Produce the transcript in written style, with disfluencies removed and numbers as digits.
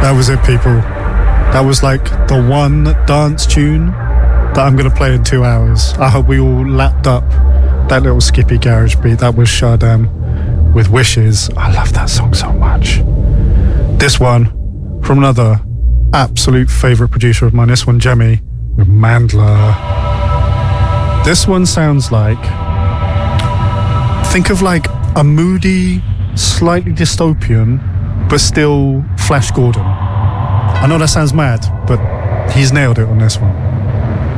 That was it, people. That was like the one dance tune that I'm going to play in 2 hours. I hope we all lapped up that little skippy garage beat. That was Shardam with Wishes. I love that song so much. This one from another absolute favourite producer of mine. This one, Jemmy, with Mandler. This one sounds like... Think of like a moody, slightly dystopian, but still Flash Gordon. I know that sounds mad, but he's nailed it on this one.